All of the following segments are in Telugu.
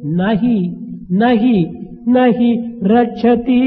నహి నహి నహి రక్షతి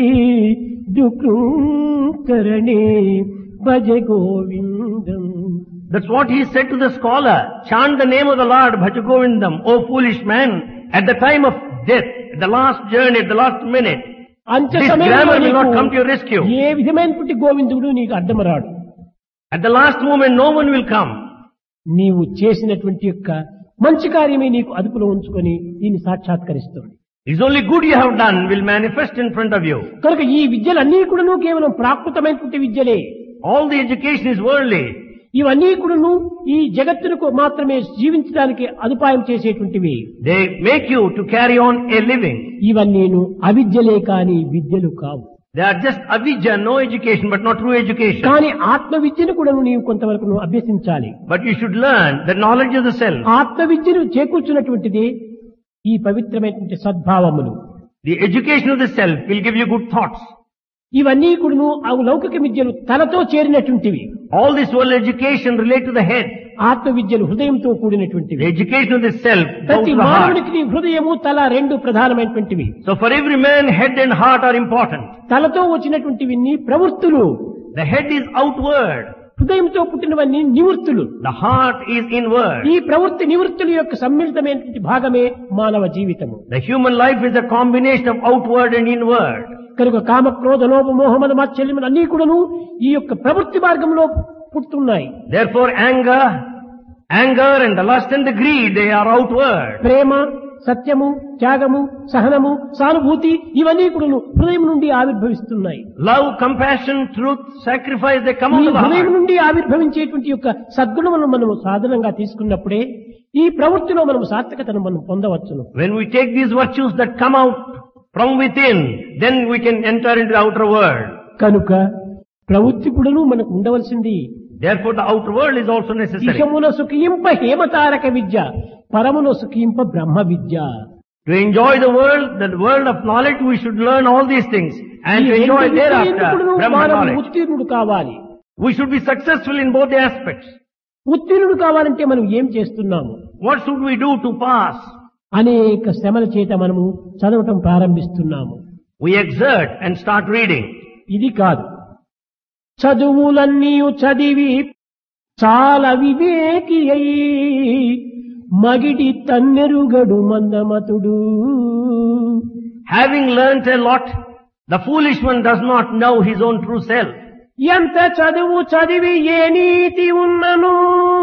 దుఃఖకరణే భజ గోవిందం. That's what he said to the scholar. Chant the name of the Lord, Bhaja Govindam, O foolish man. At the time of death, at the last journey, at the last minute, this grammar will not come to your rescue. ఏ విధమైనటువంటి గోవిందుడు నీకు అడ్డమరాడు. At the last moment, no one will come. నీవు చేసినటువంటి యొక్క మంచి కార్యమే నీకు అదుపులో ఉంచుకొని దీన్ని సాక్షాత్కరిస్తుంది. It's only good you have done will manifest in front of you. కనుక ఈ విద్యలన్నీ కూడాను కేవలం ప్రాకృతమైనటువంటి విద్యలే. All the education is worldly. ఇవన్నీ కూడాను ఈ జగత్తుకు మాత్రమే జీవించడానికి అదుపాయం చేసేటువంటివి. They make you to carry on a living. ఇవన్నీను అవిద్యలే కాని విద్యలు కావు. They are just avidya, no education, but not true education. కానీ ఆత్మ విద్యను కూడా నీవు కొంతవరకు నువ్వు అభ్యసించాలి. But you should learn the knowledge of the self. ఆత్మ విద్యను చేకూర్చున్నటువంటిది ఈ పవిత్రమైనటువంటి సద్భావములు. The education of the self will give you good thoughts. ఇవన్నీ కూడాను ఆ లౌకిక విద్యలు తలతో చేరినటువంటివి. All this world education relate to the head. ఆత్మ విద్యలు హృదయంతో కూడినటువంటివి. The education of the self goes ప్రతి to the heart. మానవునికి హృదయము తల రెండు ప్రధానమైనటువంటివి. So for every man, head and heart are important. తలతో వచ్చినటువంటివి ప్రవృత్తులు. The head is outward. హృదయంతో పుట్టినవన్నీ నివృత్తులు. The heart is inward. ఈ ప్రవృత్తి నివృత్తుల యొక్క సమ్మిళితమైనటువంటి భాగమే మానవ జీవితము. The human life is a combination of outward and inward. కనుక కామ క్రోధ లోభ మోహ మద మాత్సర్యములు అన్నీ కూడాను ఈ యొక్క ప్రవృత్తి మార్గంలో పుట్టున్నాయి. Therefore anger and the lust and the greed, they are outward. ప్రేమ, సత్యము, త్యాగము, సహనము, సానుభూతి ఇవన్నీ కూడాను హృదయం నుండి ఆవిర్భవిస్తున్నాయి. Love, compassion, truth, sacrifice, they come ఈ out of the హృదయం heart. నుండి ఆవిర్భవించేటువంటి యొక్క సద్గుణములను మనము సాధనంగా తీసుకున్నప్పుడే ఈ ప్రవృత్తిలో మనము సార్థకతను మనం పొందవచ్చును. When we take these virtues that come out from within, then we can enter into the outer world. కనుక ప్రవృత్తి కూడాను మనకు ఉండవలసింది. Therefore the outer world is also necessary. ఇహమున సుఖింప హేమతారక Vidya, పరమున సుఖింప Brahma Vidya. To enjoy the world of knowledge, we should learn all these things. And to enjoy thereafter Brahma knowledge. ఉత్తీర్ణుడు కావాలి. We should be successful in both the aspects. ఉత్తీర్ణుడు కావాలంటే మనం ఏం చేస్తున్నాము? What should we do to pass? అనేక శ్రమల చేత మనము చదవటం ప్రారంభిస్తున్నాము. We exert and start reading. ఇది కాదు. చదువులన్నీ చదివి చాలా వివేకి అయి మగిడి తన్నెరుగడు మందమతుడు. Having learnt a lot, the foolish one does not know his own true self. ఎంత చదువు చదివి ఏ నీతి ఉన్నను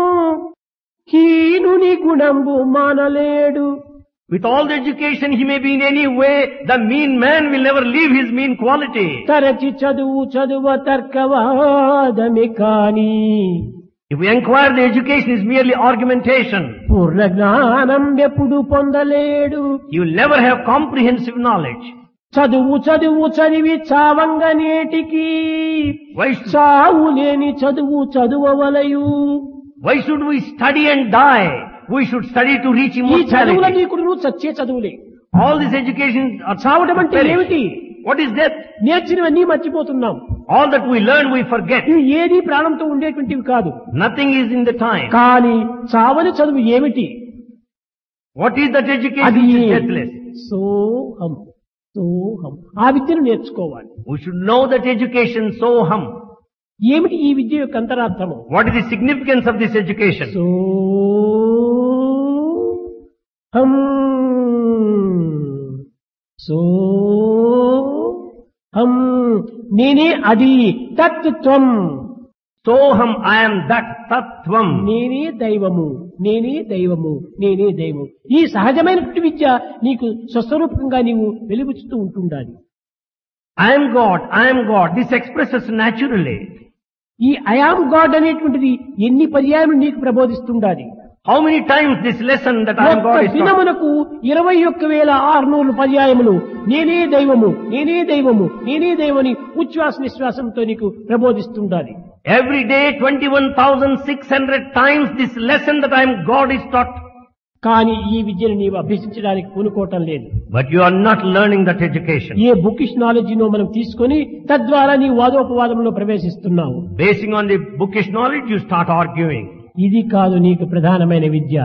హీనుని గుణంబు మానలేడు. With all the education he may be in any way, the mean man will never leave his mean quality. తరచి చదువ తర్కవాదమే కాని If we inquire, the education is merely argumentation. పూర్ణ జ్ఞానం ఎప్పుడు పొందలేడు. You will never have comprehensive knowledge. చదివి చావంగ నేటికి చావు లేని చదువవలయు. Why should we study and die? We should study to reach ఈ చదువులన్నీ immortality. కూడా చచ్చే చదువులే. All this education are చావడం అంటే perish. ఏమిటి? What is death? నేర్చినవన్నీ మర్చిపోతున్నాం. All that we learn we forget. ఇవి ఏది ప్రాణంతో ఉండేటువంటివి కాదు. Nothing is in the time. కానీ చావని చదువు ఏమిటి? What is that education అది which is deathless? సోహం. ఆ విద్యను నేర్చుకోవాలి. We should know that education, soham. ఏమిటి ఈ విద్య యొక్క అంతరార్థము? What is the significance of this education? సోహం నేనే అది తత్వం. Soham, I am that tattvam. నేనే దైవము, నేనే దైవము, నేనే దైవము. ఈ సహజమైనటువంటి విద్య నీకు స్వస్వరూపంగా నీవు వెలుగుచుతూ ఉంటుండాలి. I am God, I am God. This expresses naturally. ఈ ఐ యామ్ గాడ్ అనేటువంటిది ఎన్ని పర్యాయములు నీకు ప్రబోధిస్తుండాలి. How many times this lesson that I am God is taught? దినమునకు 21,600 పర్యాయములు నేనే దైవము, నేనే దైవము, నేనే దైవని ఉచ్ఛ్వాస నిశ్వాసంతో నీకు ప్రబోధిస్తుండాలి. Every day 21,600 times this lesson that I am God is taught. కానీ ఈ విద్యను నీవు అభ్యసించడానికి పూనుకోవటం లేదు. But you are not learning that education. A bookish నాలెడ్జినో మనం తీసుకొని తద్వారా నీ వాదోపవాదంలో ప్రవేశిస్తున్నావు. Basing on the bookish knowledge, you start arguing. ఇది కాదు నీకు ప్రధానమైన విద్య.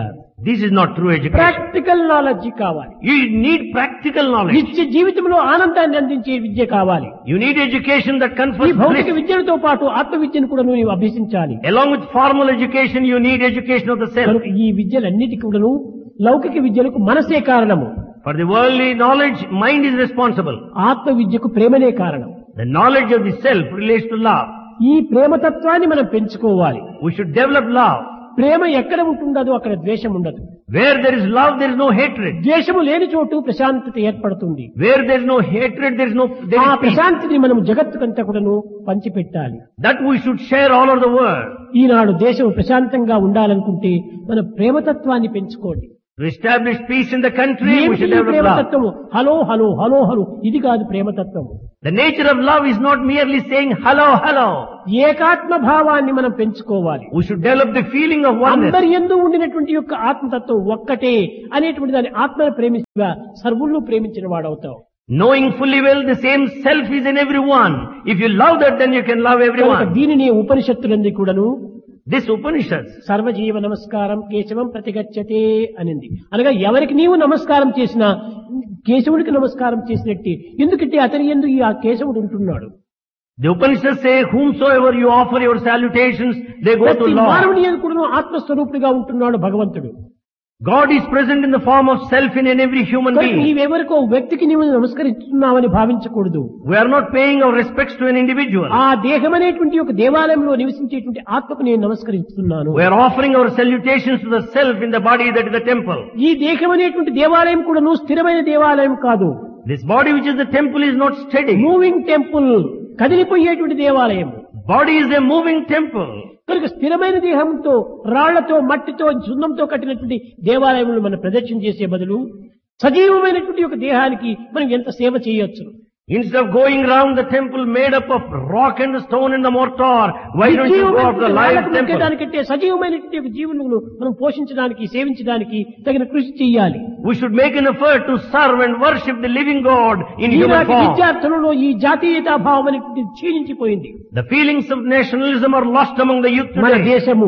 This is not true education. Practical knowledge కావాలి. You need practical knowledge. నిత్య జీవితంలో ఆనందాన్ని అందించే విద్య కావాలి. You need education that ఈ confers భౌతిక bliss. విద్యలతో పాటు ఆత్మ విద్యను కూడా నువ్వు అభ్యసించాలి. Along with formal education, you need education of the self. కనుక ఈ విద్యలన్నిటికీ కూడాను లౌకిక విద్యలకు మనసే కారణము. For the worldly knowledge, mind is responsible. ఆత్మ విద్యకు ప్రేమనే కారణం. The knowledge of the self relates to love. ఈ ప్రేమతత్వాన్ని మనం పెంచుకోవాలి. We should develop love. ప్రేమ ఎక్కడ ఉంటుండదో అక్కడ ద్వేషం ఉండదు. Where there is love, there is no hatred. ద్వేషము లేని చోటు ప్రశాంతత ఏర్పడుతుంది. Where there is no hatred, there is ఆ peace. ప్రశాంతిని మనం జగత్తుకంతా కూడాను పంచిపెట్టాలి. That we should share all over the world. ఈనాడు దేశం ప్రశాంతంగా ఉండాలనుకుంటే మన ప్రేమతత్వాన్ని పెంచుకోండి. To establish peace in the country, we ఏమిటి should ఈ develop love. ప్రేమతత్వము? Hello hello hello hello ఇది కాదు ప్రేమతత్వము. The nature of love is not merely saying hello, hello. ఏకాత్మ భావాన్ని మనం పెంచుకోవాలి. We should develop the feeling of oneness. అందరి యందు ఉండినటువంటి యొక్క ఆత్మతత్వం ఒక్కటే అనేటువంటి దాని ఆత్మను ప్రేమిస్తుగా సర్వులను ప్రేమించిన వాడవుతావు. Knowing fully well the same self is in everyone. If you love that, then you can love కనుక everyone. దీనిని ఉపనిషత్తులందు కూడాను This Upanishads, సర్వజీవ నమస్కారం కేశవం ప్రతిగచ్చతే అనింది. అనగా ఎవరికి నీవు నమస్కారం చేసినా కేశవుడికి నమస్కారం చేసినట్టే. ఎందుకంటే అతని యందు ఈ ఆ కేశవుడు ఉంటున్నాడు. the Upanishads say, whomsoever you offer your salutations, they go to ప్రతి Lord. మానవుని యందు కూడాను ఆత్మస్వరూపుడిగా ఉంటున్నాడు భగవంతుడు. God is present in the form of self in every human కనుక being. నీవెవరికో వ్యక్తికి నీవు నమస్కరిస్తున్నావని భావించకూడదు. We are not paying our respects to an individual. ఆ దేహం అనేటువంటి ఒక దేవాలయంలో నివసించేటువంటి ఆత్మకు నేను నమస్కరిస్తున్నాను. We are offering our salutations to the self in the body that is the temple. ఈ దేహం అనేటువంటి దేవాలయం కూడా స్థిరమైన దేవాలయం కాదు. This body which is the temple is not steady. Moving temple, కదిలిపోయేటువంటి దేవాలయం. Body is a moving temple. కనుక స్థిరమైన దేహంతో రాళ్లతో మట్టితో సున్నంతో కట్టినటువంటి దేవాలయములు మనం ప్రదక్షిణ చేసే బదులు సజీవమైనటువంటి ఒక దేహానికి మనం ఎంత సేవ చేయొచ్చు. Instead of going round the temple made up of rock and the stone and the mortar, why don't you go up the live temple? దానికంటే సజీవమైనటువంటి ఒక జీవులను మనం పోషించడానికి సేవించడానికి తగిన కృషి చేయాలి. We should make an effort to serve and worship the living God in human ఈనాటి form. విద్యార్థులలో ఈ జాతీయతా భావం అనేది క్షీణించిపోయింది. The feelings of nationalism are lost among the youth మన today. దేశము,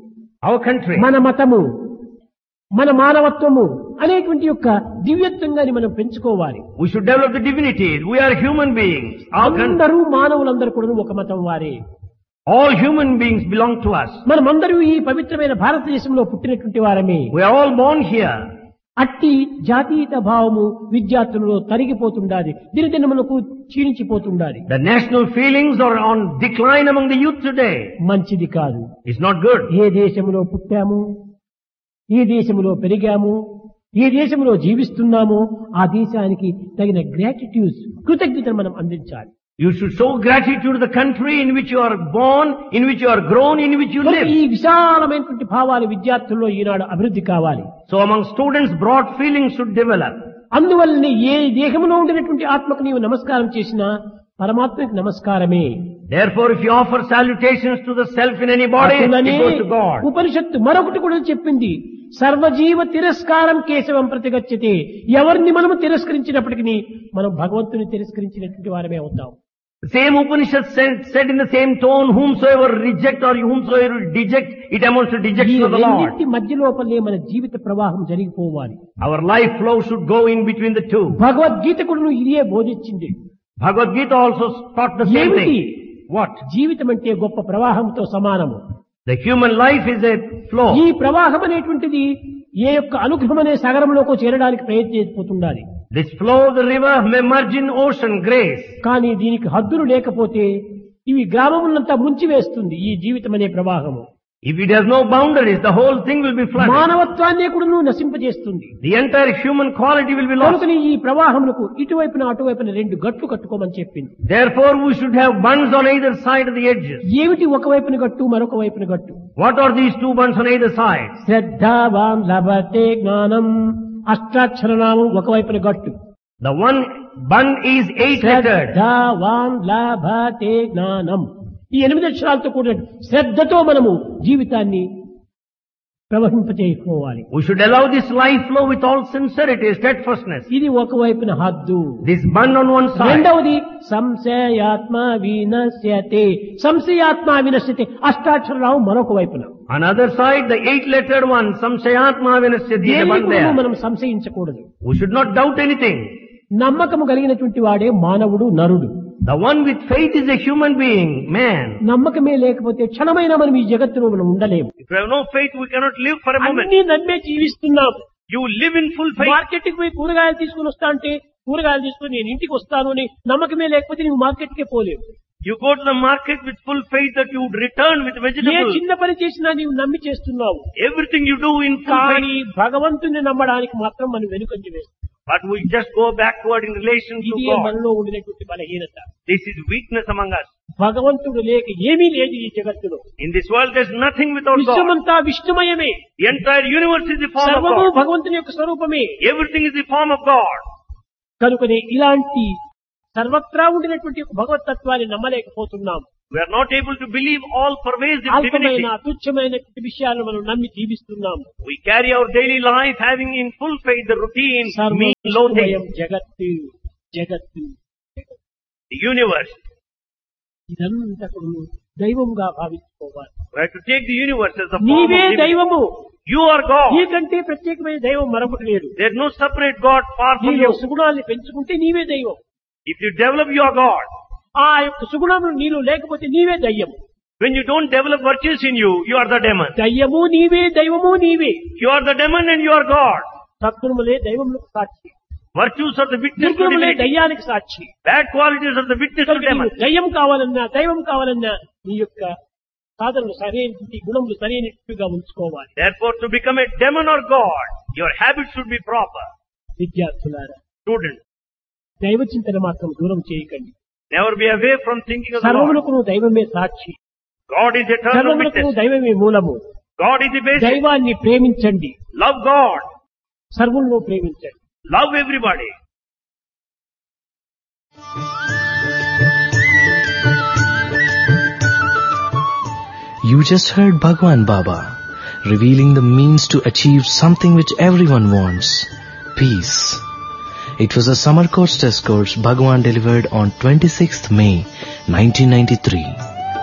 Our country, మన మతము, మన మానవత్వము అనేటువంటి యొక్క దివ్యత్వంగాని మనం పెంచుకోవాలి. we should develop the divinity. We are human beings. Our country, అందరూ మానవులందరూ కూడా ఒక మతం వారే. all human beings belong to us. మనమందరూ ఈ పవిత్రమైన భారతదేశంలో పుట్టినటువంటి వారమే. We are all born here. అట్టి జాతీయత భావము విద్యార్థులలో తరిగిపోతుండాలి, దినదినములకు క్షీణించిపోతుండాలి. The national feelings are on decline among the youth today. మంచిది కాదు. It's not good. ఏ దేశంలో పుట్టాము, ఏ దేశంలో పెరిగాము, ఏ దేశంలో జీవిస్తున్నామో ఆ దేశానికి తగిన గ్రాటిట్యూడ్, కృతజ్ఞతను మనం అందించాలి. You should show gratitude to the country in which you are born, in which you are grown, in which you live. ఈ విశాలమైనటువంటి భావాలు విద్యార్థుల్లో ఈనాడు అభివృద్ధి కావాలి. So among students, broad feelings should develop. అందువల్లనే ఏ దేహంలో ఉండినటువంటి ఆత్మకు నీవు నమస్కారం చేసినా పరమాత్మకి నమస్కారమే. Therefore, if you offer salutations to the self in any body, అటులనే it goes to God. ఉపనిషత్తు మరొకటి కూడా చెప్పింది, సర్వజీవ తిరస్కారం కేశవం ప్రతిగచ్చతే. ఎవరిని మనము తిరస్కరించినప్పటికీ మనం భగవంతుని తిరస్కరించినటువంటి వారమే అవుతాం. The same Upanishad said in the same tone, whomsoever reject or whomsoever deject, it amounts to ఈ dejection of the Lord. రెండింటి మధ్య లోపలే మన జీవిత ప్రవాహం జరిగిపోవాలి. Our life flow should go in between the two. Bhagavad Gita కూడా ఇదే బోధించింది. Bhagavad Gita also taught the same ఏమిటి? thing. What? జీవితం అంటే గొప్ప ప్రవాహంతో సమానము. The human life is a flow. ఈ ప్రవాహం అనేటువంటిది ఏ యొక్క అనుగ్రహం అనే సాగరంలోకి చేరడానికి ప్రయత్నించిపోతుండాలి. This flow of the river may merge in ocean, grace. కానీ దీనికి హద్దులు లేకపోతే ఇవి గ్రామములంతా ముంచివేస్తుంది ఈ జీవితం అనే ప్రవాహము. If it has no boundaries, the whole thing will be flooded. మానవత్వాన్ని కూడా నశింపజేస్తుంది. The entire human quality will be lost. కనుకని ఈ ప్రవాహములకు ఇటువైపున అటువైపున రెండు గట్లు కట్టుకోమని చెప్పింది. Therefore, we should have bunds on either side of the edges. ఏమిటి ఒకవైపున గట్టు మరొక వైపున గట్టు? What are these two bunds on either side? శ్రద్ధావాన్ లభతే జ్ఞానం, అష్టాక్షరనామం ఒకవైపున గట్టు. The one bund is 8-lettered. శ్రద్ధావాన్ లభతే జ్ఞానం. ఈ 8 అక్షరాలతో కూడిన శ్రద్ధతో మనము జీవితాన్ని ప్రవహింపచేసుకోవాలి. We should allow this life flow with all sincerity, steadfastness. ఇది ఒకవైపున హద్దు. This bun on one side. రెండవది సంశయాత్మ వినశ్యతే. సంశయాత్మ వినశ్యతే అష్టాక్షరరావు మరొక వైపున. Another side, the 8-lettered one, samshayatma vinasyati, the one there. మనం సంశయించకూడదు. We should not doubt anything. నమ్మకము కలిగినటువంటి వాడే మానవుడు నరుడు. The one with faith is a human being, man. నమ్మకమే లేకపోతే క్షణమైనా మనం ఈ జగత్తులో మనం ఉండలేము. If we have no faith, we cannot live for a moment. అన్ని నమ్మే జీవిస్తున్నాం. You live in full faith. మార్కెట్కి పోయి కూరగాయలు తీసుకుని వస్తా అంటే కూరగాయలు తీసుకుని నేను ఇంటికి వస్తాను అని నమ్మకమే లేకపోతే నువ్వు మార్కెట్కే పోలేవు. You go to the market with full faith that you would return with A vegetables. చిన్న పని చేసినా నీవు నమ్మి చేస్తున్నావు. Everything you do in full కానీ faith. భగవంతుని నమ్మడానికి మాత్రం మనం వెనుకంజ వేస్తాం. But we just go backward in relation to ఇది God. మనలో ఉండినటువంటి బలహీనత. This is weakness among us. భగవంతుడు లేక ఏమీ లేదు ఈ జగత్తులో. In this world there's nothing without God. విశ్వమంతా విష్ణుమయమే. The entire universe is the form of సర్వము God. భగవంతుని యొక్క స్వరూపమే. Everything is the form of God. కనుకనే ఇలాంటి సర్వత్రా ఉండినటువంటి భగవతత్వాన్ని నమ్మలేకపోతున్నాం. We are not able to believe all pervasive divinity. అల్పమైన తుచ్చమైన విషయాలను మనం నమ్మి జీవిస్తున్నాం. We carry our daily life having in full faith the routine, mean, low సర్వమయం things. జగత్తు జగత్తు The universe. ఇదంతా కూడా దైవంగా భావించుకోవాలి. We have to take the universe as the form of నీవే divinity. దైవము. You are God. నీకంటే ప్రత్యేకమైన దైవం మరొకటి లేదు. There is no separate God far from నీలో you. సుగుణాన్ని పెంచుకుంటే నీవే దైవం. If you develop, you are God. ఆ యొక్క సుగుణములు నీలో లేకపోతే నీవే దయ్యం. When you don't develop virtues in you, you are the demon. దయ్యము నీవే దైవము నీవే. You are the demon and you are God. సద్గుణములే దైవములకు Sakshi. Virtues are the witness to దుర్గుణములే divinity. దయ్యానికి Sakshi. Bad qualities are the witness to కనుక demon. నీవు దయ్యం కావాలన్నా దైవం కావాలన్నా నీ యొక్క సాధనలు సరైనటువంటి గుణములు సరైనట్టుగా ఉంచుకోవాలి. Therefore, to become a demon or God, your habits should be proper. విద్యార్థులారా, Students, దైవ చింతన మాత్రం దూరం చేయకండి. never be away from thinking of the Lord. సర్వములకు దైవమే సాక్షి. God is eternal సర్వములకు witness. దైవమే మూలము. God is the basic. దైవాన్ని ప్రేమించండి. Love God. సర్వులను ప్రేమించండి. Love everybody. You just heard Bhagwan Baba, revealing the means to achieve something which everyone wants, peace. It was a summer course test course Bhagwan delivered on 26th May 1993.